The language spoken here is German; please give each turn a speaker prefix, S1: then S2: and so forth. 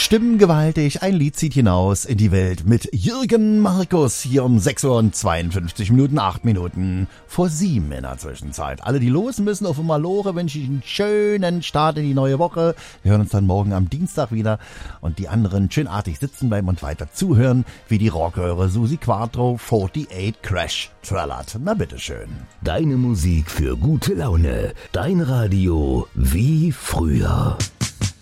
S1: Stimmengewaltig, ein Lied zieht hinaus in die Welt mit Jürgen Markus hier um 6 Uhr und 52 Minuten, 8 Minuten vor 7 in der Zwischenzeit. Alle, die los müssen auf dem Malore, wünsche ich einen schönen Start in die neue Woche. Wir hören uns dann morgen am Dienstag wieder und die anderen schön artig sitzen bleiben und weiter zuhören, wie die Rockhörer Susi Quattro 48 Crash trällert. Na bitteschön.
S2: Deine Musik für gute Laune. Dein Radio wie früher.